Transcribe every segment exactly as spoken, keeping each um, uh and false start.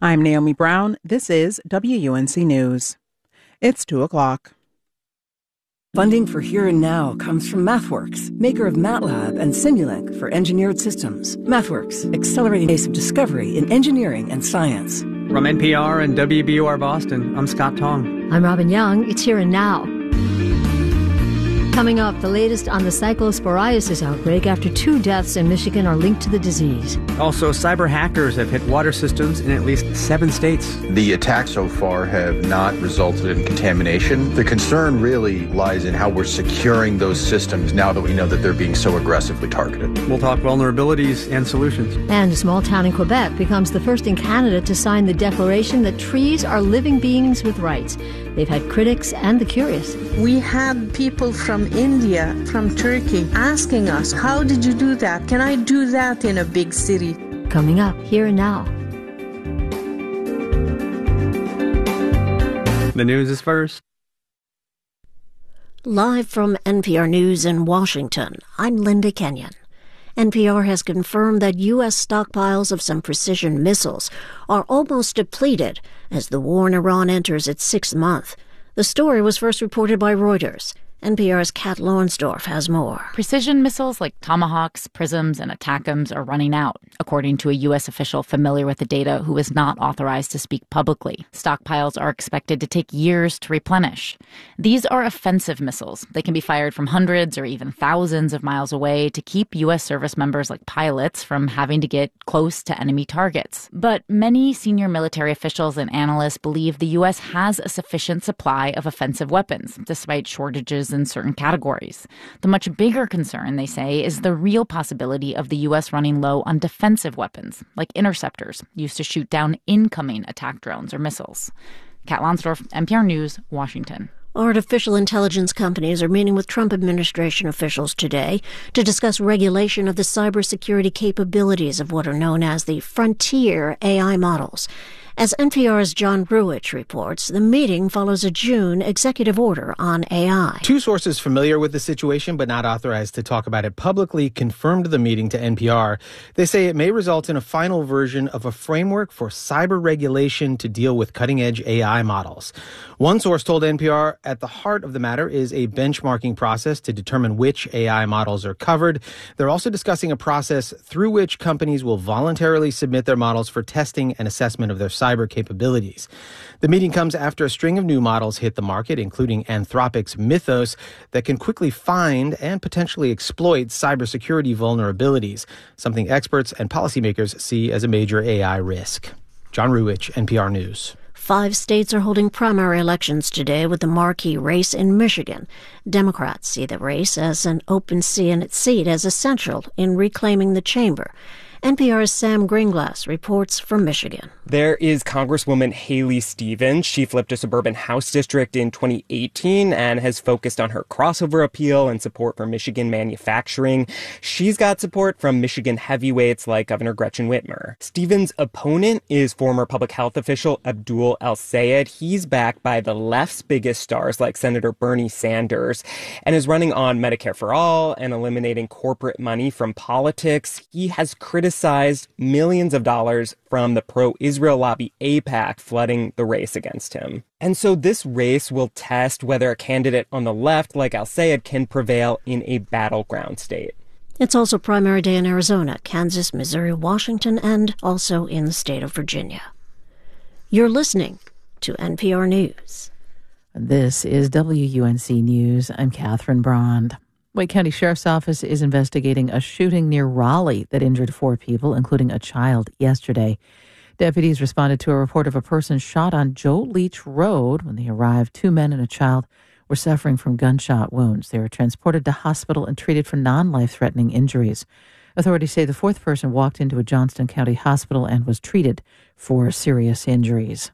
I'm Naomi Brown. This is W U N C News. It's two o'clock. Funding for Here and Now comes from MathWorks, maker of MATLAB and Simulink for engineered systems. MathWorks, accelerating the pace of discovery in engineering and science. From N P R and W B U R Boston, I'm Scott Tong. I'm Robin Young. It's Here and Now. Coming up, the latest on the cyclosporiasis outbreak after two deaths in Michigan are linked to the disease. Also, cyber hackers have hit water systems in at least seven states. The attacks so far have not resulted in contamination. The concern really lies in how we're securing those systems now that we know that they're being so aggressively targeted. We'll talk vulnerabilities and solutions. And a small town in Quebec becomes the first in Canada to sign the declaration that trees are living beings with rights. They've had critics and the curious. We had people from India, from Turkey, asking us, how did you do that? Can I do that in a big city? Coming up, Here and Now. The news is first. Live from N P R News in Washington, I'm Linda Kenyon. N P R has confirmed that U S stockpiles of some precision missiles are almost depleted as the war in Iran enters its sixth month. The story was first reported by Reuters. N P R's Kat Lornsdorf has more. Precision missiles like Tomahawks, Prisms, and ATACMS are running out, according to a U S official familiar with the data who is not authorized to speak publicly. Stockpiles are expected to take years to replenish. These are offensive missiles. They can be fired from hundreds or even thousands of miles away to keep U S service members like pilots from having to get close to enemy targets. But many senior military officials and analysts believe the U S has a sufficient supply of offensive weapons, despite shortages in certain categories. The much bigger concern, they say, is the real possibility of the U S running low on defensive weapons, like interceptors, used to shoot down incoming attack drones or missiles. Kat Lornsdorf, N P R News, Washington. Artificial intelligence companies are meeting with Trump administration officials today to discuss regulation of the cybersecurity capabilities of what are known as the frontier A I models. As N P R's John Ruwitch reports, the meeting follows a June executive order on A I. Two sources familiar with the situation but not authorized to talk about it publicly confirmed the meeting to N P R. They say it may result in a final version of a framework for cyber regulation to deal with cutting-edge A I models. One source told N P R at the heart of the matter is a benchmarking process to determine which A I models are covered. They're also discussing a process through which companies will voluntarily submit their models for testing and assessment of their cyber capabilities. The meeting comes after a string of new models hit the market, including Anthropic's Mythos, that can quickly find and potentially exploit cybersecurity vulnerabilities, something experts and policymakers see as a major A I risk. John Ruwitch, N P R News. Five states are holding primary elections today with the marquee race in Michigan. Democrats see the race as an open Senate seat as essential in reclaiming the chamber. N P R's Sam Greenglass reports from Michigan. There is Congresswoman Haley Stevens. She flipped a suburban House district in twenty eighteen and has focused on her crossover appeal and support for Michigan manufacturing. She's got support from Michigan heavyweights like Governor Gretchen Whitmer. Stevens' opponent is former public health official Abdul El-Sayed. He's backed by the left's biggest stars like Senator Bernie Sanders and is running on Medicare for All and eliminating corporate money from politics. He has criticized criticized millions of dollars from the pro-Israel lobby AIPAC flooding the race against him. And so this race will test whether a candidate on the left, like Al-Sayed, can prevail in a battleground state. It's also primary day in Arizona, Kansas, Missouri, Washington, and also in the state of Virginia. You're listening to N P R News. This is W U N C News. I'm Catherine Brond. Wake County Sheriff's Office is investigating a shooting near Raleigh that injured four people, including a child, yesterday. Deputies responded to a report of a person shot on Joe Leach Road. When they arrived, two men and a child were suffering from gunshot wounds. They were transported to hospital and treated for non-life-threatening injuries. Authorities say the fourth person walked into a Johnston County hospital and was treated for serious injuries.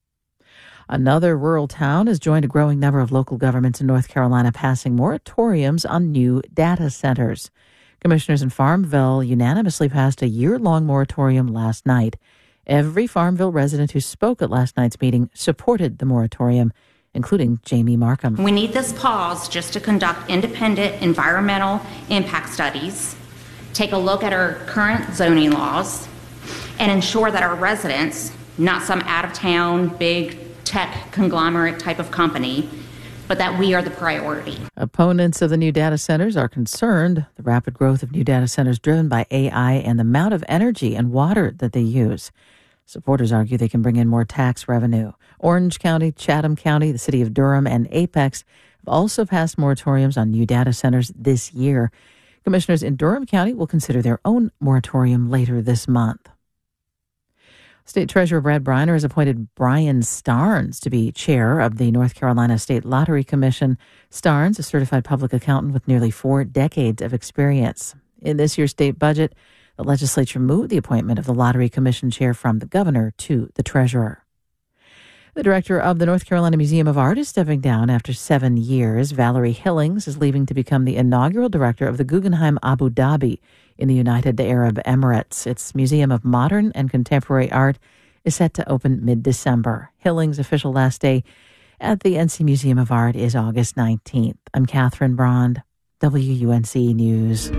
Another rural town has joined a growing number of local governments in North Carolina passing moratoriums on new data centers. Commissioners in Farmville unanimously passed a year-long moratorium last night. Every Farmville resident who spoke at last night's meeting supported the moratorium, including Jamie Markham. We need this pause just to conduct independent environmental impact studies, take a look at our current zoning laws, and ensure that our residents not some out-of-town, big tech conglomerate type of company, but that we are the priority. Opponents of the new data centers are concerned the rapid growth of new data centers driven by A I and the amount of energy and water that they use. Supporters argue they can bring in more tax revenue. Orange County, Chatham County, the city of Durham, and Apex have also passed moratoriums on new data centers this year. Commissioners in Durham County will consider their own moratorium later this month. State Treasurer Brad Briner has appointed Brian Starnes to be chair of the North Carolina State Lottery Commission. Starnes, a certified public accountant with nearly four decades of experience. In this year's state budget, the legislature moved the appointment of the Lottery Commission chair from the governor to the treasurer. The director of the North Carolina Museum of Art is stepping down after seven years. Valerie Hillings is leaving to become the inaugural director of the Guggenheim Abu Dhabi in the United Arab Emirates. Its Museum of Modern and Contemporary Art is set to open mid-December. Hillings' official last day at the N C Museum of Art is August nineteenth. I'm Catherine Brond, W U N C News.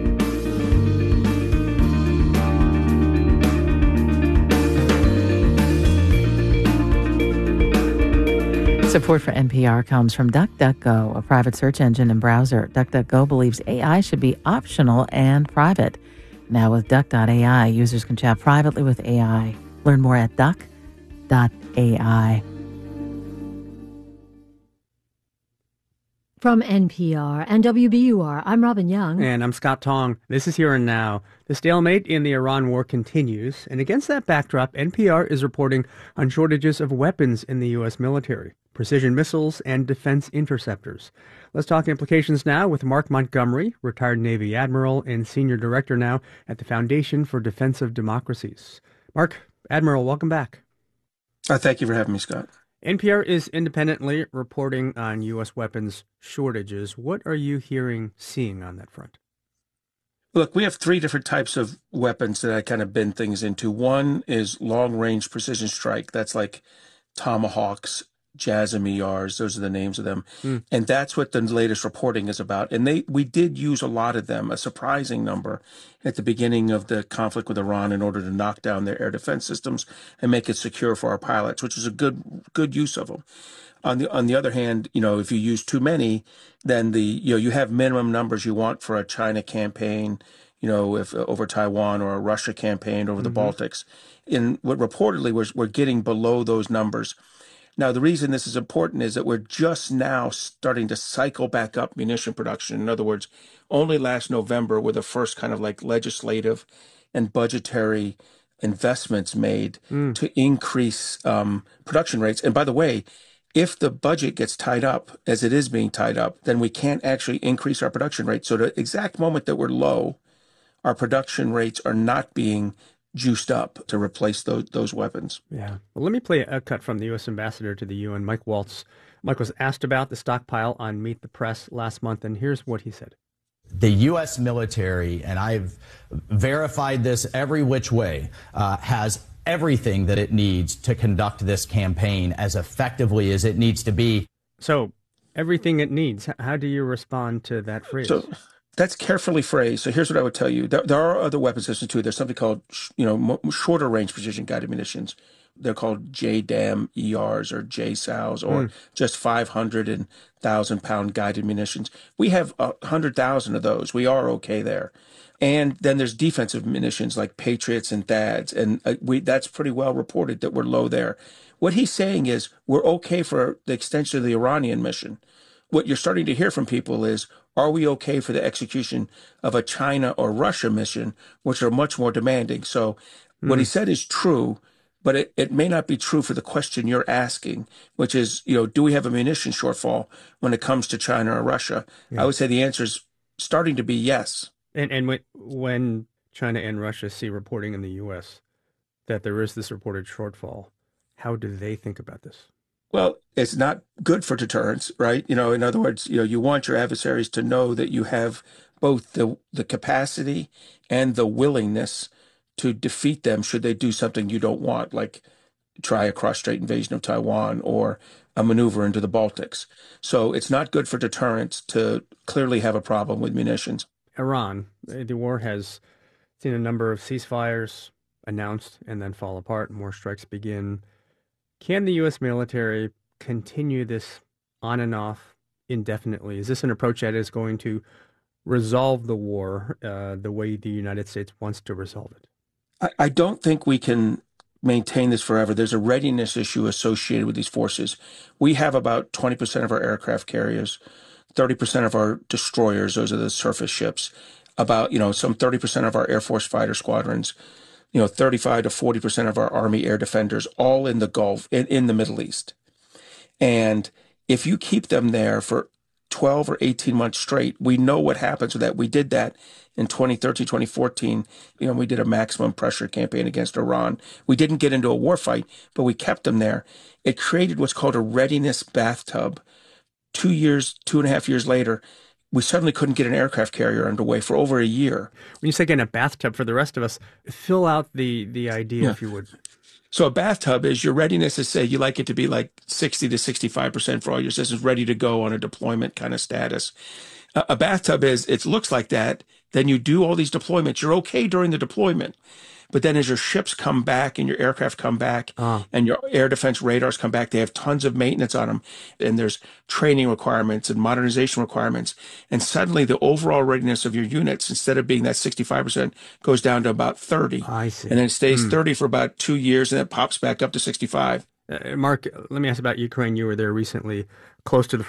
Support for N P R comes from DuckDuckGo, a private search engine and browser. DuckDuckGo believes A I should be optional and private. Now with Duck dot A I, users can chat privately with A I. Learn more at Duck dot A I. From N P R and W B U R, I'm Robin Young. And I'm Scott Tong. This is Here and Now. The stalemate in the Iran war continues, and against that backdrop, N P R is reporting on shortages of weapons in the U S military, precision missiles, and defense interceptors. Let's talk implications now with Mark Montgomery, retired Navy Admiral and Senior Director now at the Foundation for Defensive Democracies. Mark, Admiral, welcome back. Uh, thank you for having me, Scott. N P R is independently reporting on U S weapons shortages. What are you hearing, seeing on that front? Look, we have three different types of weapons that I kind of bend things into. One is long-range precision strike. That's like Tomahawks, JASSM E Rs. Those are the names of them. Mm. And that's what the latest reporting is about. And they we did use a lot of them, a surprising number, at the beginning of the conflict with Iran in order to knock down their air defense systems and make it secure for our pilots, which is a good good use of them. On the on the other hand, you know, if you use too many, then the you know you have minimum numbers you want for a China campaign, you know, if uh, over Taiwan, or a Russia campaign over mm-hmm. the Baltics. In what reportedly was we're getting below those numbers. Now, the reason this is important is that we're just now starting to cycle back up munition production. In other words, only last November were the first kind of like legislative and budgetary investments made mm. to increase um, production rates. And by the way, if the budget gets tied up, as it is being tied up, then we can't actually increase our production rate. So the exact moment that we're low, our production rates are not being juiced up to replace those those weapons. Yeah. Well, let me play a cut from the U S ambassador to the U N, Mike Waltz. Mike was asked about the stockpile on Meet the Press last month, and here's what he said. The U S military, and I've verified this every which way, uh, has everything that it needs to conduct this campaign as effectively as it needs to be. So, everything it needs. How do you respond to that phrase? So, that's carefully phrased. So here's what I would tell you. There, there are other weapon systems too. There's something called, you know, shorter range precision guided munitions. They're called J DAM E Rs or J SALs, or mm. just five hundred and one thousand pound guided munitions. We have one hundred thousand of those. We are okay there. And then there's defensive munitions like Patriots and T H A Ds. And uh, we that's pretty well reported that we're low there. What he's saying is we're okay for the extension of the Iranian mission. What you're starting to hear from people is, are we okay for the execution of a China or Russia mission, which are much more demanding? So mm. what he said is true, but it, it may not be true for the question you're asking, which is, you know, do we have a munition shortfall when it comes to China or Russia? Yeah. I would say the answer is starting to be yes. And, and when China and Russia see reporting in the U S that there is this reported shortfall, how do they think about this? Well, it's not good for deterrence, right? You know, in other words, you know, you want your adversaries to know that you have both the the capacity and the willingness to defeat them should they do something you don't want, like try a cross-strait invasion of Taiwan or a maneuver into the Baltics. So it's not good for deterrence to clearly have a problem with munitions. Iran, the war has seen a number of ceasefires, announced and then fall apart, more strikes begin. Can the U S military continue this on and off indefinitely? Is this an approach that is going to resolve the war uh, the way the United States wants to resolve it? I, I don't think we can maintain this forever. There's a readiness issue associated with these forces. We have about twenty percent of our aircraft carriers, thirty percent of our destroyers, those are the surface ships, about, you know, some thirty percent of our Air Force fighter squadrons, you know, thirty-five to forty percent of our Army air defenders, all in the Gulf, in, in the Middle East. And if you keep them there for twelve or eighteen months straight, we know what happens with that. We did that in twenty thirteen, twenty fourteen. You know, we did a maximum pressure campaign against Iran. We didn't get into a war fight, but we kept them there. It created what's called a readiness bathtub. Two years, two and a half years later, we suddenly couldn't get an aircraft carrier underway for over a year. When you say getting a bathtub, for the rest of us, fill out the, the idea, yeah. if you would. So a bathtub is your readiness is, say, you like it to be like sixty to sixty-five percent for all your systems ready to go on a deployment kind of status. Uh, a bathtub is, it looks like that. Then you do all these deployments. You're okay during the deployment. But then as your ships come back and your aircraft come back uh. and your air defense radars come back, they have tons of maintenance on them. And there's training requirements and modernization requirements. And suddenly the overall readiness of your units, instead of being that sixty-five percent, goes down to about thirty. I see. And then it stays hmm. thirty for about two years and then it pops back up to sixty-five. Uh, Mark, let me ask about Ukraine. You were there recently, close to the